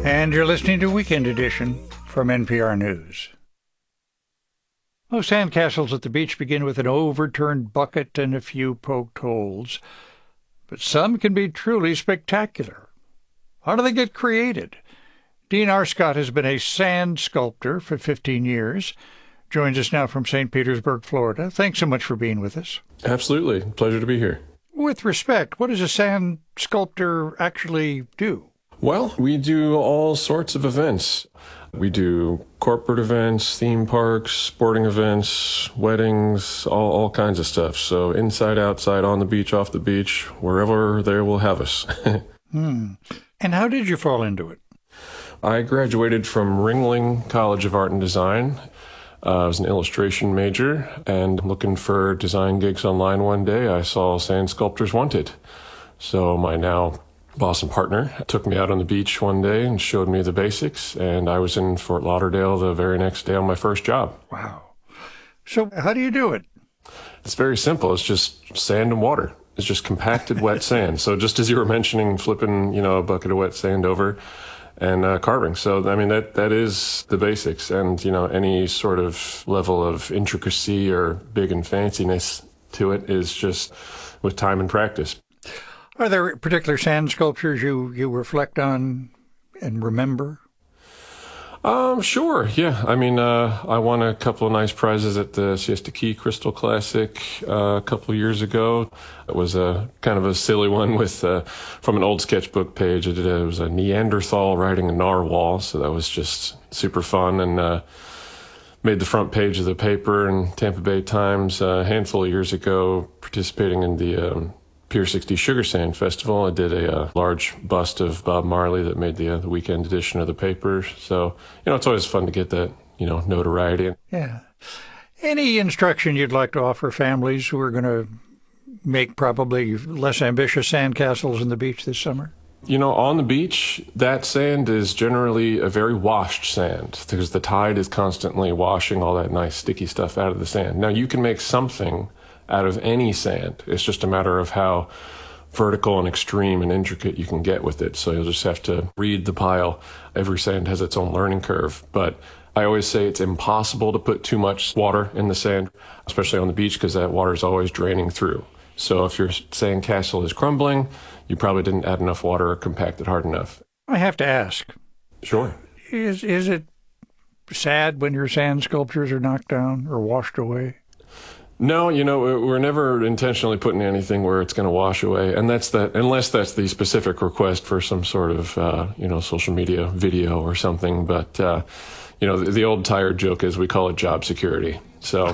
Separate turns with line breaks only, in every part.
And you're listening to Weekend Edition from NPR News. Most sandcastles at the beach begin with an overturned bucket and a few poked holes, but some can be truly spectacular. How do they get created? Dean Arscott has been a sand sculptor for 15 years. Joins us now from St. Petersburg, Florida. Thanks so much for being with us.
Absolutely. Pleasure to be here.
With respect, what does a sand sculptor actually do?
Well, we do all sorts of events. We do corporate events, theme parks, sporting events, weddings, all kinds of stuff. So inside, outside, on the beach, off the beach, wherever they will have us.
And how did you fall into it?
I graduated from Ringling College of Art and Design. I was an illustration major, and looking for design gigs online one day, I saw Sand Sculptors Wanted. So my now boss and partner took me out on the beach one day and showed me the basics, and I was in Fort Lauderdale the very next day on my first job.
Wow. So how do you do it?
It's very simple. It's just sand and water. It's just compacted wet sand. So just as you were mentioning, flipping, a bucket of wet sand over and carving. So, I mean, that is the basics. And, any sort of level of intricacy or big and fanciness to it is just with time and practice.
Are there particular sand sculptures you reflect on and remember?
Sure. Yeah. I mean, I won a couple of nice prizes at the Siesta Key Crystal Classic a couple of years ago. It was a kind of a silly one with from an old sketchbook page. It was a Neanderthal riding a narwhal, so that was just super fun and made the front page of the paper in Tampa Bay Times a handful of years ago, participating in the Pier 60 Sugar Sand Festival. I did a large bust of Bob Marley that made the weekend edition of the paper. So, it's always fun to get that, notoriety.
Yeah. Any instruction you'd like to offer families who are going to make probably less ambitious sandcastles in the beach this summer?
On the beach, that sand is generally a very washed sand because the tide is constantly washing all that nice sticky stuff out of the sand. Now, you can make something out of any sand. It's just a matter of how vertical and extreme and intricate you can get with it. So you'll just have to read the pile. Every sand has its own learning curve. But I always say it's impossible to put too much water in the sand, especially on the beach, because that water is always draining through. So if your sand castle is crumbling, you probably didn't add enough water or compact it hard enough.
I have to ask.
Sure.
Is it sad when your sand sculptures are knocked down or washed away?
No, we're never intentionally putting anything where it's going to wash away. And unless that's the specific request for some sort of, social media video or something. But, the old tired joke is we call it job security. So,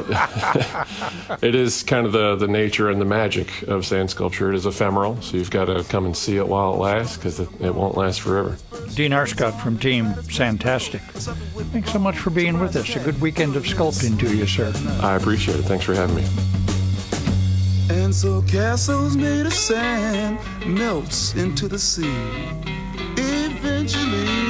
it is kind of the nature and the magic of sand sculpture. It is ephemeral, so you've got to come and see it while it lasts because it won't last forever.
Dean Arscott from Team Sandtastic. Thanks so much for being with us. A good weekend of sculpting to you, sir.
I appreciate it. Thanks for having me.
And so castles made of sand melts into the sea eventually.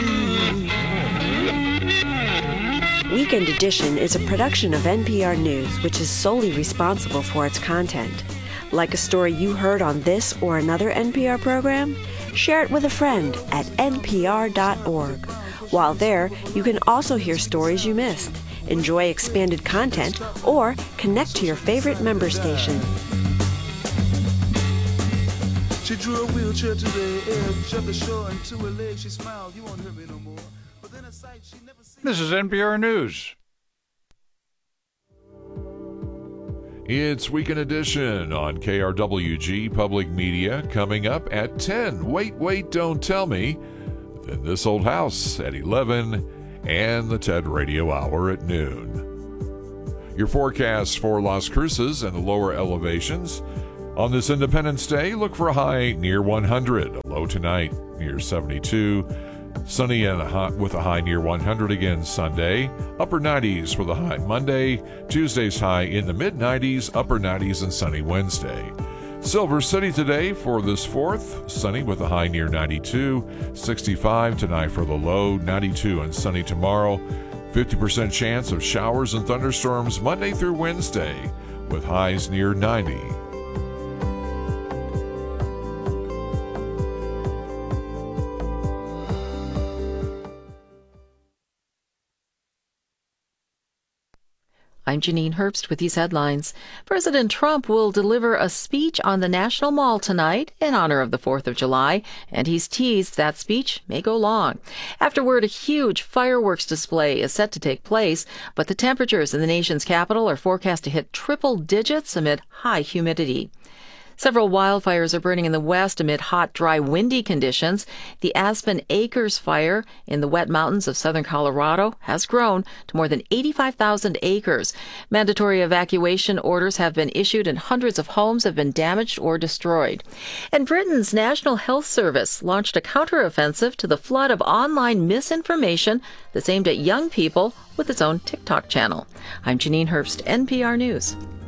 Weekend Edition is a production of NPR News, which is solely responsible for its content. Like a story you heard on this or another NPR program? Share it with a friend at npr.org. While there, you can also hear stories you missed, enjoy expanded content, or connect to your favorite member station.
She drew a wheelchair to the edge of the shore, and to her leg she smiled, you won't hurt me no more. But then a sight she never seen.
This is NPR News.
It's Weekend Edition on KRWG Public Media, coming up at 10. Wait, don't tell me. Then This Old House at 11, and the TED Radio Hour at noon. Your forecast for Las Cruces and the lower elevations. On this Independence Day, look for a high near 100, a low tonight near 72. Sunny and with a high near 100 again Sunday. Upper 90s for the high Monday. Tuesday's high in the mid-90s, upper 90s, and sunny Wednesday. Silver City today for this 4th. Sunny with a high near 92. 65 tonight for the low. 92 and sunny tomorrow. 50% chance of showers and thunderstorms Monday through Wednesday with highs near 90.
I'm Janine Herbst with these headlines. President Trump will deliver a speech on the National Mall tonight in honor of the 4th of July, and he's teased that speech may go long. Afterward, a huge fireworks display is set to take place, but the temperatures in the nation's capital are forecast to hit triple digits amid high humidity. Several wildfires are burning in the west amid hot, dry, windy conditions. The Aspen Acres fire in the wet mountains of southern Colorado has grown to more than 85,000 acres. Mandatory evacuation orders have been issued and hundreds of homes have been damaged or destroyed. And Britain's National Health Service launched a counteroffensive to the flood of online misinformation that's aimed at young people with its own TikTok channel. I'm Janine Herbst, NPR News.